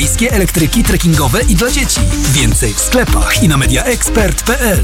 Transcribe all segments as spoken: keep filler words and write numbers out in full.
Miejskie elektryki trekkingowe i dla dzieci. Więcej w sklepach i na media expert kropka p l.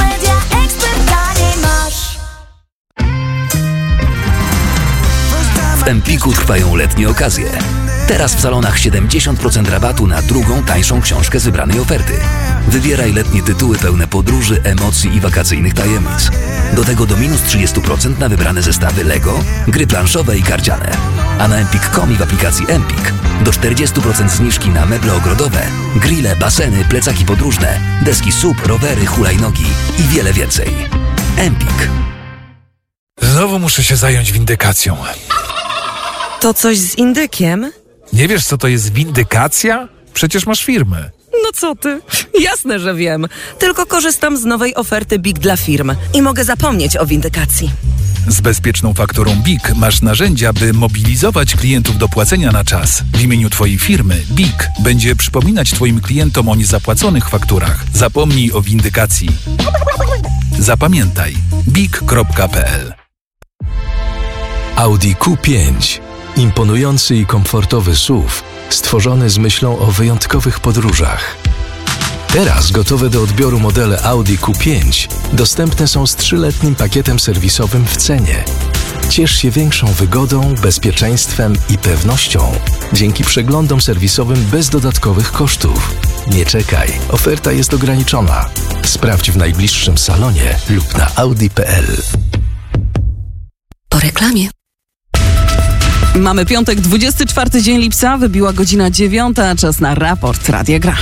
W Empiku trwają letnie okazje. Teraz w salonach siedemdziesiąt procent rabatu na drugą, tańszą książkę z wybranej oferty. Wybieraj letnie tytuły pełne podróży, emocji i wakacyjnych tajemnic. Do tego do minus trzydzieści procent na wybrane zestawy Lego, gry planszowe i karciane. A na empik kropka com i w aplikacji Empik do czterdzieści procent zniżki na meble ogrodowe, grille, baseny, plecaki podróżne, deski S U P, rowery, hulajnogi i wiele więcej. Empik. Znowu muszę się zająć windykacją. To coś z indykiem? Nie wiesz, co to jest windykacja? Przecież masz firmę. No co ty? Jasne, że wiem. Tylko korzystam z nowej oferty B I K dla firm i mogę zapomnieć o windykacji. Z bezpieczną fakturą B I K masz narzędzia, by mobilizować klientów do płacenia na czas. W imieniu Twojej firmy B I K będzie przypominać Twoim klientom o niezapłaconych fakturach. Zapomnij o windykacji. Zapamiętaj B I K kropka p l. Audi Q pięć. Imponujący i komfortowy S U V, stworzony z myślą o wyjątkowych podróżach. Teraz gotowe do odbioru modele Audi Q pięć dostępne są z trzyletnim pakietem serwisowym w cenie. Ciesz się większą wygodą, bezpieczeństwem i pewnością dzięki przeglądom serwisowym bez dodatkowych kosztów. Nie czekaj, oferta jest ograniczona. Sprawdź w najbliższym salonie lub na audi kropka p l. Po reklamie. Mamy piątek, dwudziesty czwarty dzień lipca, wybiła godzina dziewiąta, czas na raport Radia Gra.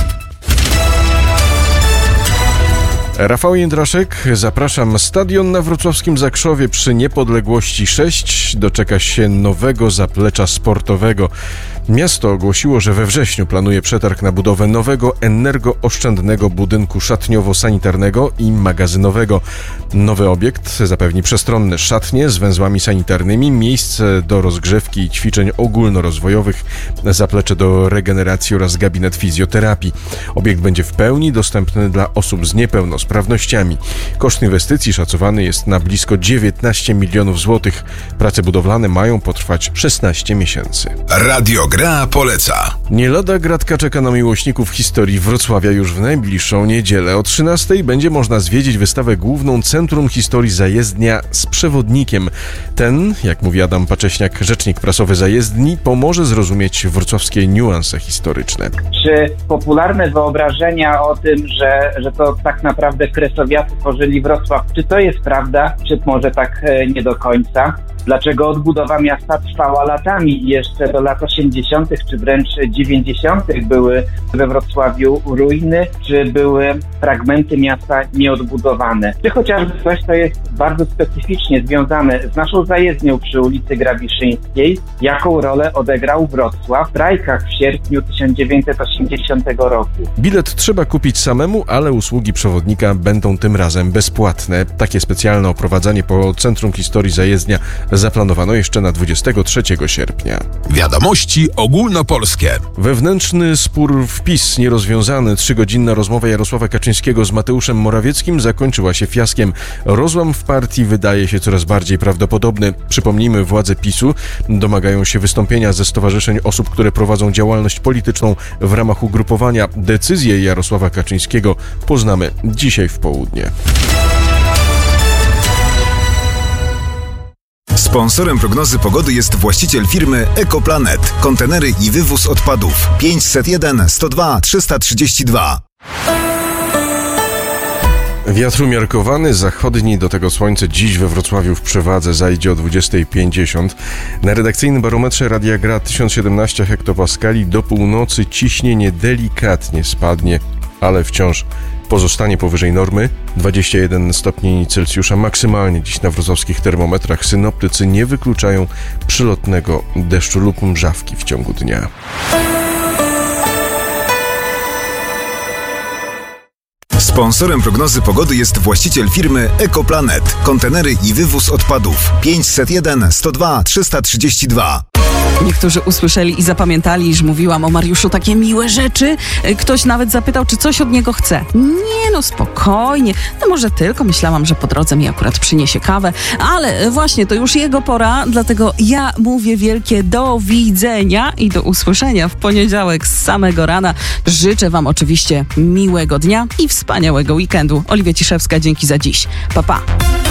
Rafał Jędraszek, zapraszam. Stadion na wrocławskim Zakrzowie przy Niepodległości sześć doczeka się nowego zaplecza sportowego. Miasto ogłosiło, że we wrześniu planuje przetarg na budowę nowego, energooszczędnego budynku szatniowo-sanitarnego i magazynowego. Nowy obiekt zapewni przestronne szatnie z węzłami sanitarnymi, miejsce do rozgrzewki i ćwiczeń ogólnorozwojowych, zaplecze do regeneracji oraz gabinet fizjoterapii. Obiekt będzie w pełni dostępny dla osób z niepełnosprawnościami. Koszt inwestycji szacowany jest na blisko dziewiętnaście milionów złotych. Prace budowlane mają potrwać szesnaście miesięcy. Radio Gra poleca. Nie lada gratka czeka na miłośników historii Wrocławia już w najbliższą niedzielę. O trzynastej będzie można zwiedzić wystawę główną Centrum Historii Zajezdnia z przewodnikiem. Ten, jak mówi Adam Pacześniak, rzecznik prasowy Zajezdni, pomoże zrozumieć wrocławskie niuanse historyczne. Czy popularne wyobrażenia o tym, że, że to tak naprawdę kresowiacy tworzyli Wrocław, czy to jest prawda, czy może tak nie do końca? Dlaczego odbudowa miasta trwała latami i jeszcze do lat osiemdziesiątych czy wręcz dziewięćdziesiątych były we Wrocławiu ruiny, czy były fragmenty miasta nieodbudowane? Czy chociażby coś, co jest bardzo specyficznie związane z naszą zajezdnią przy ulicy Grabiszyńskiej, jaką rolę odegrał Wrocław w strajkach w sierpniu tysiąc dziewięćset osiemdziesiątego roku? Bilet trzeba kupić samemu, ale usługi przewodnika będą tym razem bezpłatne. Takie specjalne oprowadzanie po Centrum Historii Zajezdnia zaplanowano jeszcze na dwudziestego trzeciego sierpnia. Wiadomości ogólnopolskie. Wewnętrzny spór w PiS nierozwiązany. Trzygodzinna rozmowa Jarosława Kaczyńskiego z Mateuszem Morawieckim zakończyła się fiaskiem. Rozłam w partii wydaje się coraz bardziej prawdopodobny. Przypomnijmy, władze PiSu domagają się wystąpienia ze stowarzyszeń osób, które prowadzą działalność polityczną w ramach ugrupowania. Decyzję Jarosława Kaczyńskiego poznamy dzisiaj w południe. Sponsorem prognozy pogody jest właściciel firmy Ekoplanet. Kontenery i wywóz odpadów. pięćset jeden sto dwa trzysta trzydzieści dwa. Wiatr umiarkowany, zachodni, do tego słońce dziś we Wrocławiu w przewadze zajdzie o dwudziesta pięćdziesiąt. Na redakcyjnym barometrze Radia Gra tysiąc siedemnaście hektopaskali, do północy ciśnienie delikatnie spadnie, ale wciąż pozostanie powyżej normy. dwadzieścia jeden stopni Celsjusza maksymalnie dziś na wrocławskich termometrach. Synoptycy nie wykluczają przylotnego deszczu lub mrzawki w ciągu dnia. Sponsorem prognozy pogody jest właściciel firmy Ekoplanet. Kontenery i wywóz odpadów. pięćset jeden sto dwa trzysta trzydzieści dwa. Niektórzy usłyszeli i zapamiętali, iż mówiłam o Mariuszu takie miłe rzeczy. Ktoś nawet zapytał, czy coś od niego chce. Nie no, spokojnie. No może tylko myślałam, że po drodze mi akurat przyniesie kawę. Ale właśnie, to już jego pora, dlatego ja mówię wielkie do widzenia i do usłyszenia w poniedziałek z samego rana. Życzę wam oczywiście miłego dnia i wspaniałego weekendu. Oliwia Ciszewska, dzięki za dziś. Pa, pa.